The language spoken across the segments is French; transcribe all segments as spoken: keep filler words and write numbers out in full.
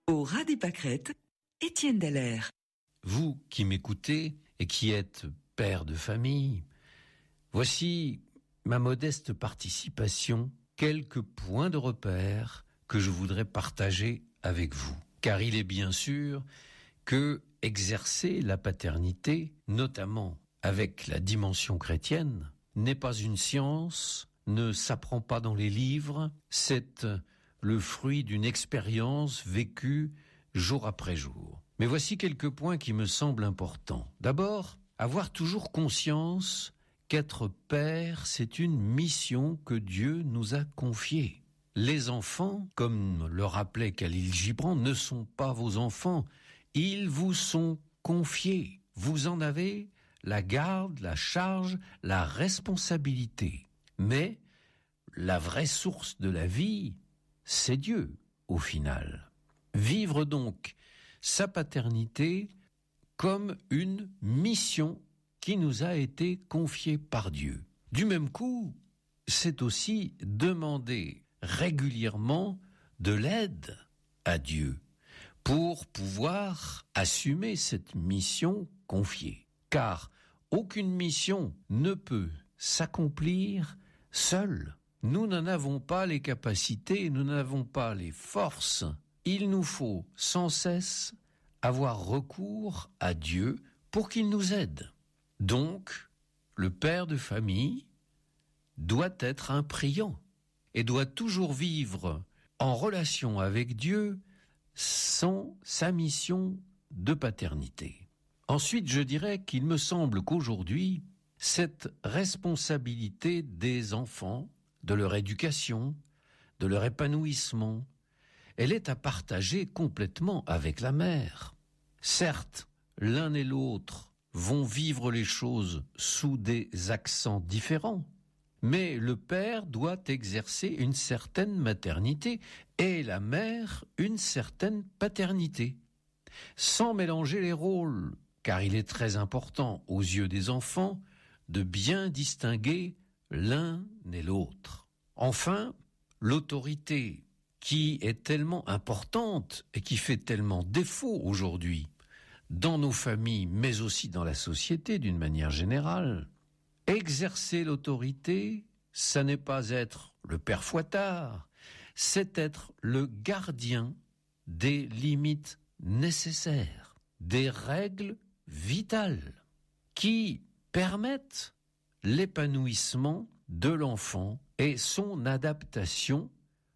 Au ras des pâquerettes, Étienne Dallaire. Vous qui m'écoutez et qui êtes père de famille, voici ma modeste participation, quelques points de repère que je voudrais partager avec vous. Car il est bien sûr que exercer la paternité, notamment avec la dimension chrétienne, n'est pas une science, ne s'apprend pas dans les livres, c'est le fruit d'une expérience vécue jour après jour. Mais voici quelques points qui me semblent importants. D'abord, avoir toujours conscience qu'être père, c'est une mission que Dieu nous a confiée. Les enfants, comme le rappelait Khalil Gibran, ne sont pas vos enfants, ils vous sont confiés. Vous en avez la garde, la charge, la responsabilité. Mais la vraie source de la vie, c'est Dieu, au final. Vivre donc sa paternité comme une mission qui nous a été confiée par Dieu. Du même coup, c'est aussi demander régulièrement de l'aide à Dieu pour pouvoir assumer cette mission confiée. Car aucune mission ne peut s'accomplir seule. Nous n'en avons pas les capacités, nous n'avons pas les forces. Il nous faut sans cesse avoir recours à Dieu pour qu'il nous aide. Donc, le père de famille doit être un priant et doit toujours vivre en relation avec Dieu sans sa mission de paternité. Ensuite, je dirais qu'il me semble qu'aujourd'hui, cette responsabilité des enfants, de leur éducation, de leur épanouissement, elle est à partager complètement avec la mère. Certes, l'un et l'autre vont vivre les choses sous des accents différents, mais le père doit exercer une certaine maternité et la mère une certaine paternité, sans mélanger les rôles, car il est très important aux yeux des enfants de bien distinguer l'un et l'autre. Enfin, l'autorité qui est tellement importante et qui fait tellement défaut aujourd'hui dans nos familles, mais aussi dans la société d'une manière générale. Exercer l'autorité, ça n'est pas être le père Fouettard, c'est être le gardien des limites nécessaires, des règles vitales qui permettent l'épanouissement de l'enfant et son adaptation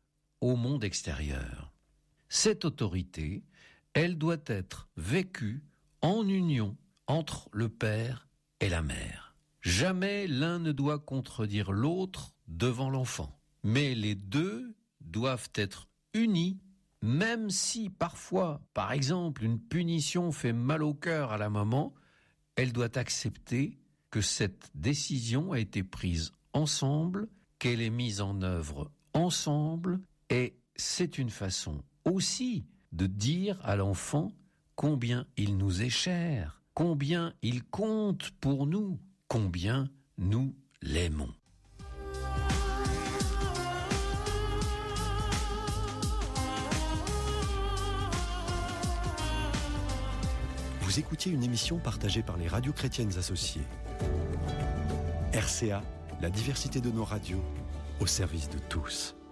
au monde extérieur. Cette autorité, elle doit être vécue en union entre le père et la mère. Jamais l'un ne doit contredire l'autre devant l'enfant, mais les deux doivent être unis, même si parfois, par exemple, une punition fait mal au cœur à la maman, elle doit accepter que cette décision a été prise ensemble, qu'elle est mise en œuvre ensemble, et c'est une façon aussi de dire à l'enfant combien il nous est cher, combien il compte pour nous, combien nous l'aimons. Vous écoutiez une émission partagée par les radios chrétiennes associées. R C A, la diversité de nos radios, au service de tous.